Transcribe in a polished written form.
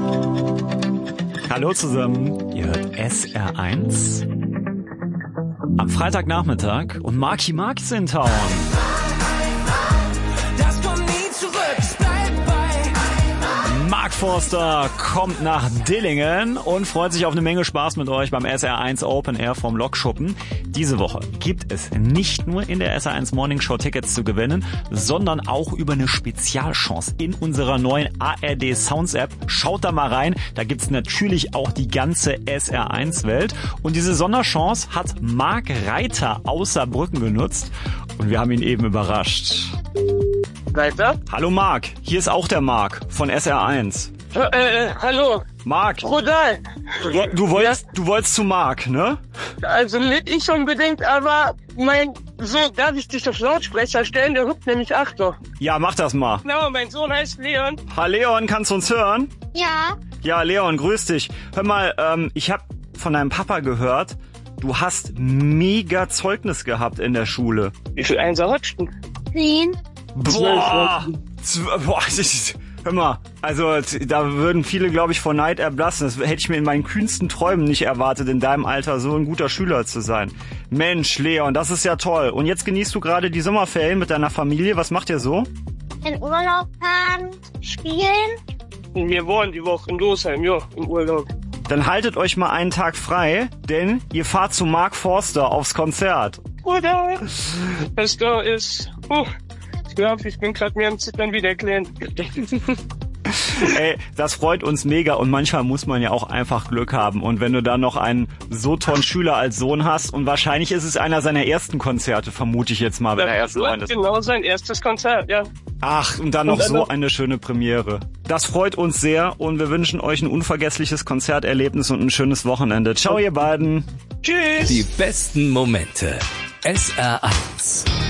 Hallo zusammen, ihr hört SR1 am Freitagnachmittag und Marky Mark ist in Town. Mark Forster kommt nach Dillingen und freut sich auf eine Menge Spaß mit euch beim SR1 Open Air vom Lokschuppen. Diese Woche gibt es nicht nur in der SR1 Morning Show Tickets zu gewinnen, sondern auch über eine Spezialchance in unserer neuen ARD Sounds App. Schaut da mal rein, da gibt's natürlich auch die ganze SR1 Welt. Und diese Sonderchance hat Marc Reiter aus Saarbrücken genutzt und wir haben ihn eben überrascht. Weiter? Hallo Marc, hier ist auch der Marc von SR1. Hallo. Marc, Rodal. du wolltest zu Marc, ne? Also nicht unbedingt, aber mein Sohn, darf ich dich auf Lautsprecher stellen? Der ruft nämlich Achtung. Ja, mach das mal. Genau, mein Sohn heißt Leon. Hallo Leon, kannst du uns hören? Ja. Ja, Leon, grüß dich. Hör mal, ich habe von deinem Papa gehört, du hast mega Zeugnis gehabt in der Schule. Wie viel Einser hattest du? 10. Boah, hör mal, also da würden viele, glaube ich, vor Neid erblassen. Das hätte ich mir in meinen kühnsten Träumen nicht erwartet, in deinem Alter so ein guter Schüler zu sein. Mensch, Leon, das ist ja toll. Und jetzt genießt du gerade die Sommerferien mit deiner Familie. Was macht ihr so? In Urlaub fahren, spielen. Wir waren die Woche in Losheim, ja, im Urlaub. Dann haltet euch mal einen Tag frei, denn ihr fahrt zu Mark Forster aufs Konzert. Oder? Das da ist... ich bin gerade mir am Zittern wieder erklären. Ey, das freut uns mega und manchmal muss man ja auch einfach Glück haben. Und wenn du dann noch einen so tollen Schüler als Sohn hast und wahrscheinlich ist es einer seiner ersten Konzerte, vermute ich jetzt mal, wenn er erst Freund ist. Genau, sein erstes Konzert, ja. Ach, und dann noch so eine schöne Premiere. Das freut uns sehr und wir wünschen euch ein unvergessliches Konzerterlebnis und ein schönes Wochenende. Ciao, ihr beiden. Tschüss. Die besten Momente. SR1.